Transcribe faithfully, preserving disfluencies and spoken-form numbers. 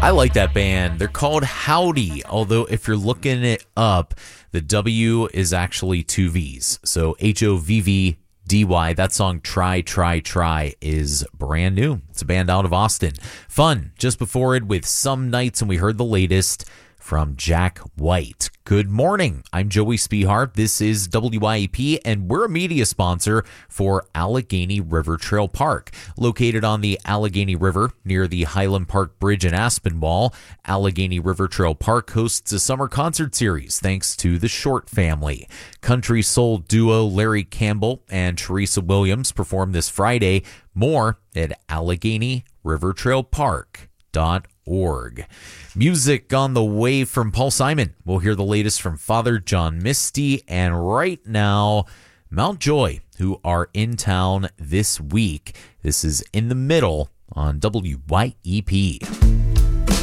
I like that band. They're called Howdy, although if you're looking it up, the W is actually two V's. So H O V V D Y. That song, Try, Try, Try, is brand new. It's a band out of Austin. Fun. Just before it with Some Nights, and we heard the latest from Jack White. Good morning. I'm Joey Spehar. This is W I E P, and we're a media sponsor for Allegheny River Trail Park. Located on the Allegheny River near the Highland Park Bridge in Aspinwall, Allegheny River Trail Park hosts a summer concert series thanks to the Short family. Country soul duo Larry Campbell and Teresa Williams perform this Friday. More at Allegheny River Trail Park dot org. Music on the way from Paul Simon. We'll hear the latest from Father John Misty, and right now, Mount Joy, who are in town this week. This is In the Middle on W Y E P.